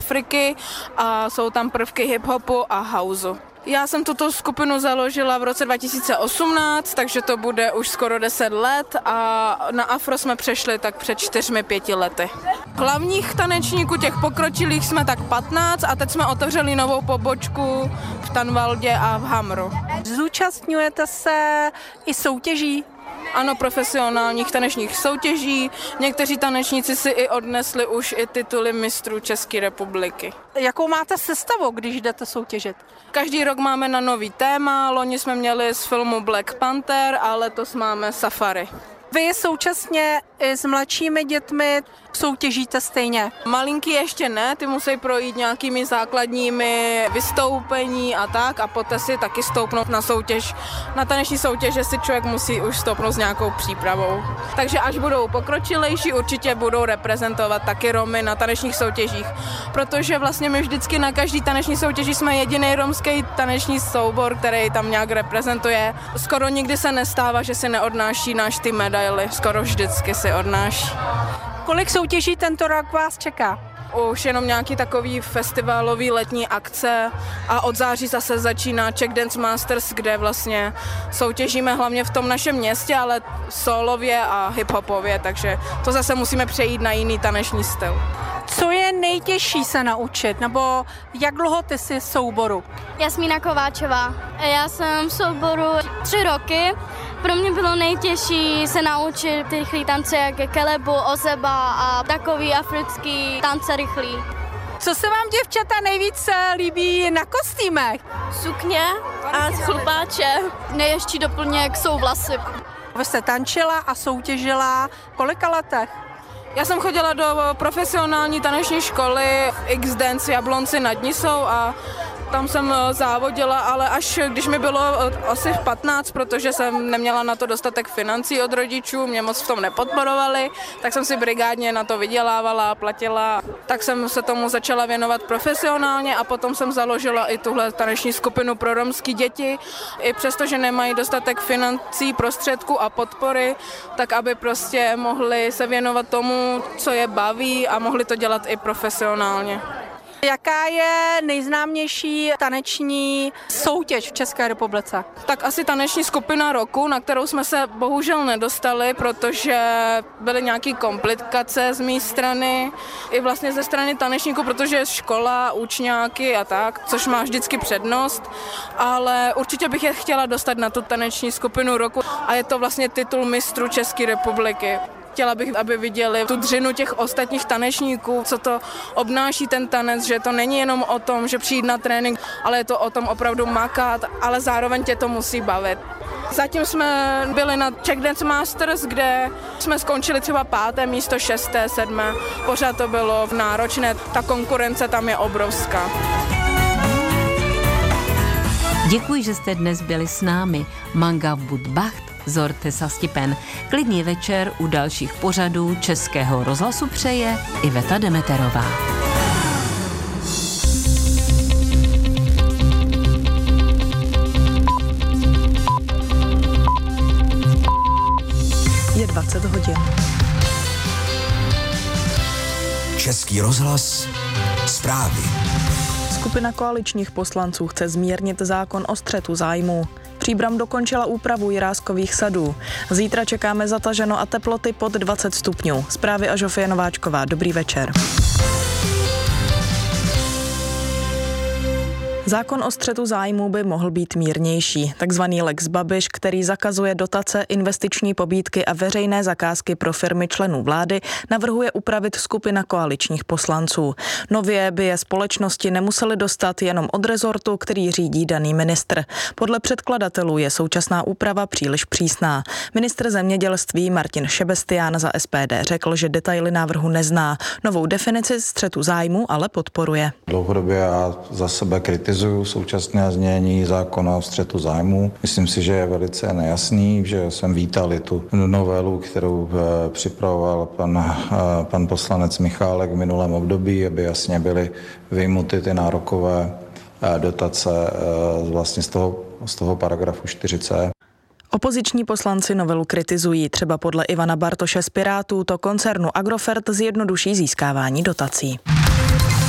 Afriky a jsou tam prvky hip-hopu a houseu. Já jsem tuto skupinu založila v roce 2018, takže to bude už skoro 10 let a na afro jsme přešli tak před 4-5 lety. Hlavních tanečníků, těch pokročilých, jsme tak 15 a teď jsme otevřeli novou pobočku v Tanvaldě a v Hamru. Zúčastňujete se i soutěží? Ano, profesionálních tanečních soutěží. Někteří tanečníci si i odnesli už i tituly mistrů České republiky. Jakou máte sestavu, když jdete soutěžit? Každý rok máme na nový téma. Loni jsme měli z filmu Black Panther a letos máme Safari. Vy současně i s mladšími dětmi soutěžíte stejně? Malinký ještě ne, ty musí projít nějakými základními vystoupení a tak a poté si taky stoupnout na soutěž. Na taneční soutěže si člověk musí už stoupnout s nějakou přípravou. Takže až budou pokročilejší, určitě budou reprezentovat taky Romy na tanečních soutěžích. Protože vlastně my vždycky na každý taneční soutěži jsme jediný romský taneční soubor, který tam nějak reprezentuje. Skoro nikdy se nestává, že si neodnáší náš tým medaily, skoro vždycky si odnáší. Kolik soutěží tento rok vás čeká? Už jenom nějaký takový festivalový letní akce a od září zase začíná Czech Dance Masters, kde vlastně soutěžíme hlavně v tom našem městě, ale solově a hiphopově, takže to zase musíme přejít na jiný taneční styl. Co je nejtěžší se naučit, nebo jak dlouho ty jsi v souboru? Jasmína Kováčová. Já jsem v souboru 3 roky. Pro mě bylo nejtěžší se naučit ty rychlé tance, jak je kelebu, ozeba a takový africký tance rychlý. Co se vám, děvčata, nejvíce líbí na kostýmech? Sukně a chlupáče. Nejještí doplněk jsou vlasy. Vy jste tančila a soutěžila v kolika letech? Já jsem chodila do profesionální taneční školy v X-Dance v Jablonci nad Nisou a tam jsem závodila, ale až když mi bylo asi 15, protože jsem neměla na to dostatek financí od rodičů, mě moc v tom nepodporovali, tak jsem si brigádně na to vydělávala, platila. Tak jsem se tomu začala věnovat profesionálně a potom jsem založila i tuhle taneční skupinu pro romské děti. I přesto, že nemají dostatek financí, prostředků a podpory, tak aby prostě mohli se věnovat tomu, co je baví a mohli to dělat i profesionálně. Jaká je nejznámější taneční soutěž v České republice? Tak asi taneční skupina roku, na kterou jsme se bohužel nedostali, protože byly nějaké komplikace z mé strany, i vlastně ze strany tanečníků, protože je škola, učňáky a tak, což má vždycky přednost, ale určitě bych je chtěla dostat na tu taneční skupinu roku a je to vlastně titul mistrů České republiky. Chtěla bych, aby viděli tu dřinu těch ostatních tanečníků, co to obnáší ten tanec, že to není jenom o tom, že přijít na trénink, ale je to o tom opravdu makat, ale zároveň tě to musí bavit. Zatím jsme byli na Czech Dance Masters, kde jsme skončili třeba 5. místo, 6., 7. Pořád to bylo náročné, ta konkurence tam je obrovská. Děkuji, že jste dnes byli s námi. Manga Budbacht, Zorte Sastipen. Klidný večer u dalších pořadů Českého rozhlasu přeje Iveta Demeterová. Je 20 hodin. Český rozhlas, zprávy. Skupina koaličních poslanců chce zmírnit zákon o střetu zájmů. Příbram dokončila úpravu Jiráskových sadů. Zítra čekáme zataženo a teploty pod 20 stupňů. Zprávy a Žofie Nováčková. Dobrý večer. Zákon o střetu zájmů by mohl být mírnější. Takzvaný Lex Babiš, který zakazuje dotace, investiční pobídky a veřejné zakázky pro firmy členů vlády, navrhuje upravit skupina koaličních poslanců. Nově by je společnosti nemusely dostat jenom od rezortu, který řídí daný ministr. Podle předkladatelů je současná úprava příliš přísná. Ministr zemědělství Martin Šebestián za SPD řekl, že detaily návrhu nezná. Novou definici střetu zájmů ale podporuje. Dlouhodobě já za sebe kritizuju současné znění zákona o střetu zájmů. Myslím si, že je velice nejasný, že jsem vítal i tu novelu, kterou připravoval pan poslanec Michálek v minulém období, aby jasně byly vyjmuty ty nárokové dotace vlastně z toho paragrafu 4c. Opoziční poslanci novelu kritizují. Třeba podle Ivana Bartoše z Pirátů to koncernu Agrofert zjednoduší získávání dotací.